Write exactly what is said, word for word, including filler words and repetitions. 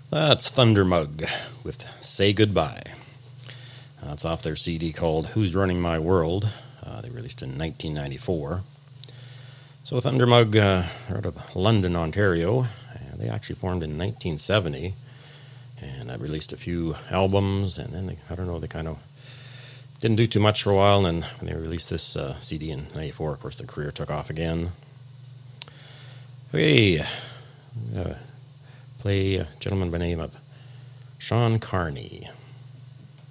That's Thundermug with Say Goodbye. Uh, it's off their C D called Who's Running My World. Uh, they released in nineteen ninety-four. So Thundermug uh, are out of London, Ontario. And they actually formed in nineteen seventy. And I released a few albums. And then, they, I don't know, they kind of didn't do too much for a while. And then when they released this uh, C D in ninety-four, of course, their career took off again. Okay. Uh, play a gentleman by the name of Sean Carney.